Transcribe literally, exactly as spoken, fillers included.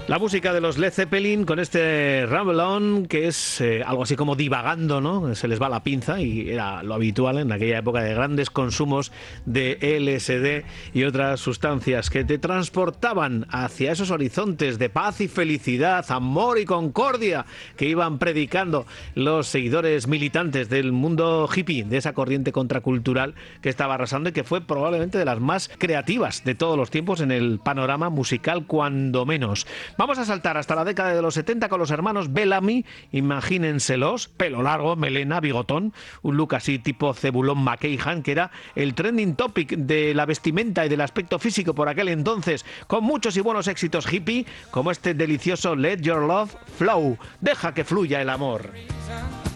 La música de los Led Zeppelin con este Rumble On, que es eh, algo así como divagando, ¿no? Se les va la pinza y era lo habitual en aquella época de grandes consumos de L S D y otras sustancias que te transportaban hacia esos horizontes de paz y felicidad, amor y concordia que iban predicando los seguidores militantes del mundo hippie, de esa corriente contracultural que estaba arrasando y que fue probablemente de las más creativas de todos los tiempos en el panorama musical, cuando menos. Vamos a saltar hasta la década de los setenta con los hermanos Bellamy, imagínenselos, pelo largo, melena, bigotón, un look así tipo Zebulón McKagan, que era el trending topic de la vestimenta y del aspecto físico por aquel entonces, con muchos y buenos éxitos hippie, como este delicioso Let Your Love Flow, deja que fluya el amor.